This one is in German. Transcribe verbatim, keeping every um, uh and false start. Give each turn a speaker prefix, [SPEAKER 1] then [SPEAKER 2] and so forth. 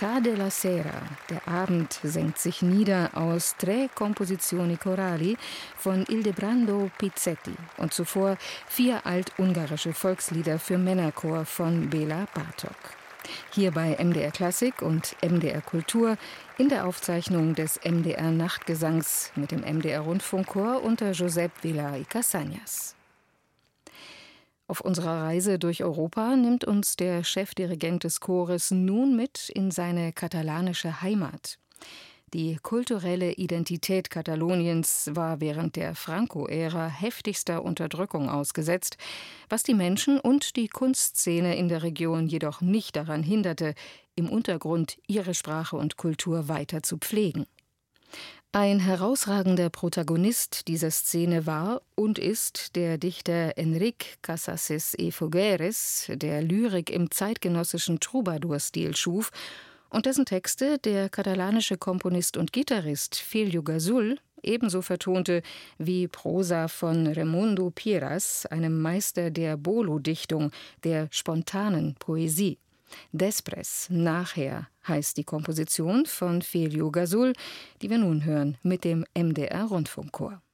[SPEAKER 1] Cade la sera, der Abend senkt sich nieder, aus Tre composizioni chorali von Ildebrando Pizzetti und zuvor vier altungarische Volkslieder für Männerchor von Bela Bartok. Hier bei M D R Klassik und M D R Kultur in der Aufzeichnung des M D R Nachtgesangs mit dem M D R Rundfunkchor unter Josep Villar y Casañas. Auf unserer Reise durch Europa nimmt uns der Chefdirigent des Chores nun mit in seine katalanische Heimat. Die kulturelle Identität Kataloniens war während der Franco-Ära heftigster Unterdrückung ausgesetzt, was die Menschen und die Kunstszene in der Region jedoch nicht daran hinderte, im Untergrund ihre Sprache und Kultur weiter zu pflegen. Ein herausragender Protagonist dieser Szene war und ist der Dichter Enric Casases y Fogueres, der Lyrik im zeitgenössischen Troubadour-Stil schuf und dessen Texte der katalanische Komponist und Gitarrist Feliu Gazul ebenso vertonte wie Prosa von Raimundo Piras, einem Meister der Bolo-Dichtung, der spontanen Poesie. Després, nachher, heißt die Komposition von Feliu Gazul, die wir nun hören mit dem M D R Rundfunkchor.